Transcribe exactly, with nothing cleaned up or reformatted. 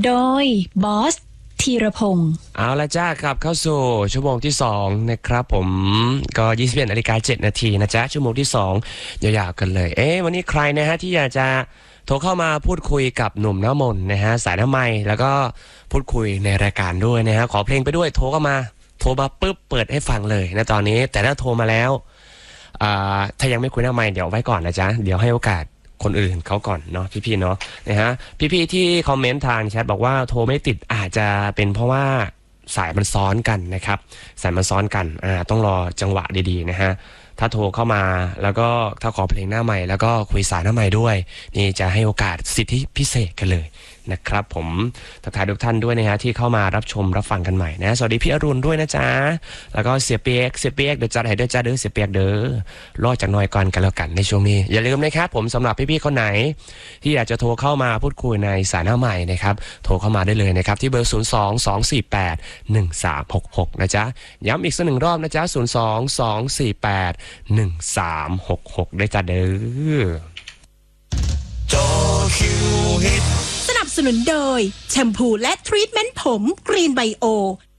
โดยบอสธีรพงศ์เอาละจ้าครับเข้าสู่ชั่วโมงที่สองนะครับผมก็ยี่สิบเอ็ดนาฬิกาเจ็ดนาทีนะจ๊ะชั่วโมงที่สองยาวๆกันเลยเอ๊ะวันนี้ใครนะฮะที่อยากจะโทรเข้ามาพูดคุยกับหนุ่มน้ำมนต์นะฮะสายน้ำไมแล้วก็พูดคุยในรายการด้วยนะฮะขอเพลงไปด้วยโทรเข้ามาโทรมาปุ๊บเปิดให้ฟังเลยนะตอนนี้แต่ถ้าโทรมาแล้วอ่าถ้ายังไม่คุยน้ำไมเดี๋ยวไว้ก่อนนะจ๊ะเดี๋ยวให้โอกาสคนอื่นเขาก่อนเนาะพี่ๆเนาะนะฮะพี่ๆที่คอมเมนต์ทางแชทบอกว่าโทรไม่ติดอาจจะเป็นเพราะว่าสายมันซ้อนกันนะครับสายมันซ้อนกันอ่าต้องรอจังหวะดีๆนะฮะถ้าโทรเข้ามาแล้วก็ถ้าขอเพลงหน้าใหม่แล้วก็คุยสายหน้าใหม่ด้วยนี่จะให้โอกาสสิทธิพิเศษกันเลยนะครับผมทักทายทุกท่านด้วยนะฮะที่เข้ามารับชมรับฟังกันใหม่นะสวัสดีพี่อรุณด้วยนะจ๊ะแล้วก็เสียเปียกเสียเปียกเดี๋ยวจัดให้ด้วยจ้าเด้อเสียเปียกเด้อรอจากหน่อยก่อนกันแล้วกันในช่วงนี้อย่าลืมนะครับผมสำหรับพี่ๆคนไหนที่อยากจะโทรเข้ามาพูดคุยในสายหน้าใหม่นะครับโทรเข้ามาได้เลยนะครับที่เบอร์ศูนย์ สอง สอง สี่ แปด หนึ่ง สาม หก หกนะจ๊ะย้ำอีกสักหนึ่งรอบนะจ๊ะศูนย์ สอง สอง สี่ แปด หนึ่ง สาม หก หกได้จ้าเด้อจอคิวฮิตสนับสนุนโดยแชมพูและทรีทเมนต์ผมกรีนไบโอ